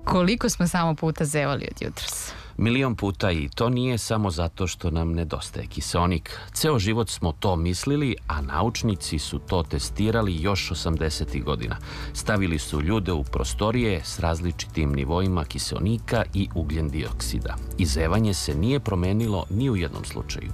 Koliko smo samo puta zevali od jutros? Milion puta, i to nije samo zato što nam nedostaje kiseonik. Ceo život smo to mislili, a naučnici su to testirali još 80. godina. Stavili su ljude u prostorije s različitim nivoima kiseonika i ugljen dioksida. I zevanje se nije promenilo ni u jednom slučaju.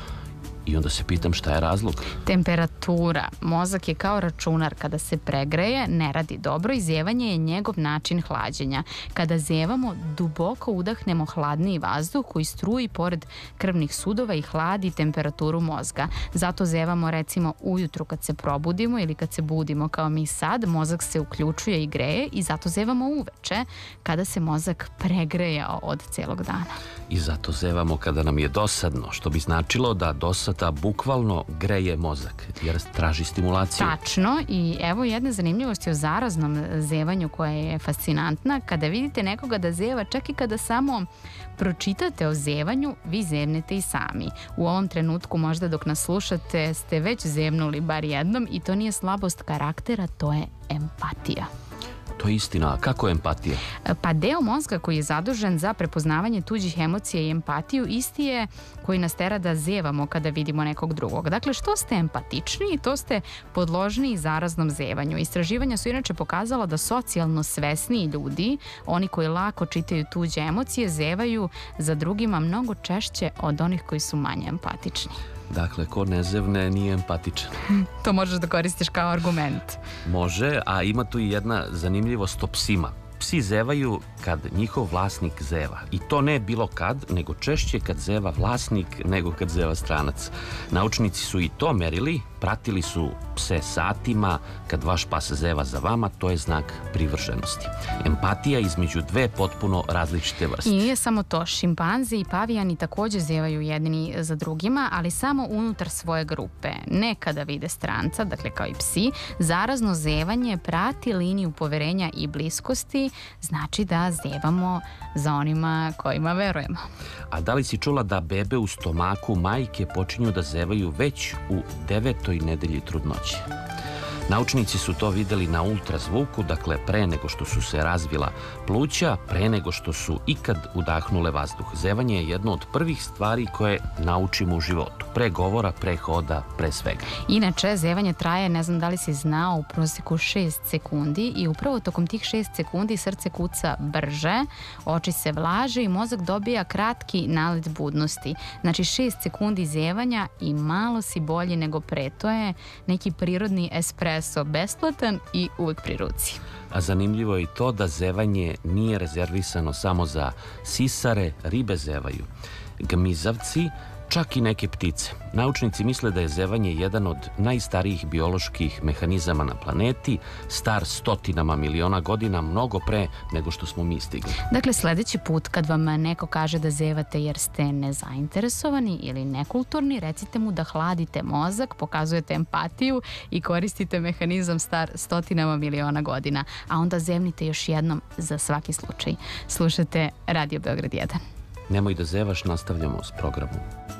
I onda se pitam šta je razlog. Temperatura. Mozak je kao računar. Kada se pregreje, ne radi dobro i zevanje je njegov način hlađenja. Kada zevamo, duboko udahnemo hladniji vazduh koji struji pored krvnih sudova i hladi temperaturu mozga. Zato zevamo recimo ujutru kad se probudimo ili kad se budimo kao mi sad, mozak se uključuje i greje i zato zevamo uveče kada se mozak pregrejao od celog dana. I zato zevamo kada nam je dosadno, što bi značilo da dosada bukvalno greje mozak, jer traži stimulaciju. Tačno, i evo jedne zanimljivosti o zaraznom zevanju koja je fascinantna. Kada vidite nekoga da zeva, čak i kada samo pročitate o zevanju, vi zevnete i sami. U ovom trenutku možda dok nas slušate ste već zevnuli bar jednom i to nije slabost karaktera, to je empatija. To je istina. A kako je empatija? Pa deo mozga koji je zadužen za prepoznavanje tuđih emocija i empatiju isti je koji nas tera da zevamo kada vidimo nekog drugog. Dakle, što ste empatičniji, to ste podložniji zaraznom zevanju. Istraživanja su inače pokazala da socijalno svesniji ljudi, oni koji lako čitaju tuđe emocije, zevaju za drugima mnogo češće od onih koji su manje empatični. Dakle, ko ne zevne nije empatičan. To možeš da koristiš kao argument. Može, a ima tu i jedna zanimljivost o psima. Psi zevaju kad njihov vlasnik zeva. I to ne bilo kad, nego češće kad zeva vlasnik nego kad zeva stranac. Naučnici su i to merili, pratili su pse satima. Kad vaš pas zeva za vama, to je znak privrženosti. Empatija između dve potpuno različite vrste. I nije samo to, šimpanze i pavijani takođe zevaju jedni za drugima, ali samo unutar svoje grupe. Ne kada vide stranca, dakle kao i psi. Zarazno zevanje prati liniju poverenja i bliskosti, znači da zevamo za onima kojima verujemo. A da li si čula da bebe u stomaku majke počinju da zevaju već u 9. nedelji trudnoće? Naučnici su to videli na ultrazvuku, dakle pre nego što su se razvila pluća, pre nego što su ikad udahnule vazduh. Zevanje je jedno od prvih stvari koje naučimo u životu. Pre govora, pre hoda, pre svega. Inače, zevanje traje, ne znam da li si znao, u proseku 6 sekundi i upravo tokom tih 6 sekundi srce kuca brže, oči se vlaže i mozak dobija kratki nalet budnosti. Znači 6 sekundi zevanja i malo si bolji nego pre. To je neki prirodni espresso, besplatan i uvek pri ruci. A zanimljivo je i to da zevanje nije rezervisano samo za sisare, ribe zevaju, gmizavci, čak i neke ptice. Naučnici misle da je zevanje jedan od najstarijih bioloških mehanizama na planeti, star stotinama miliona godina, mnogo pre nego što smo mi stigli. Dakle, sledeći put kad vam neko kaže da zevate jer ste nezainteresovani ili nekulturni, recite mu da hladite mozak, pokazujete empatiju i koristite mehanizam star stotinama miliona godina. A onda zevnite još jednom za svaki slučaj. Slušate Radio Beograd 1. Nemoj da zevaš, nastavljamo s programom.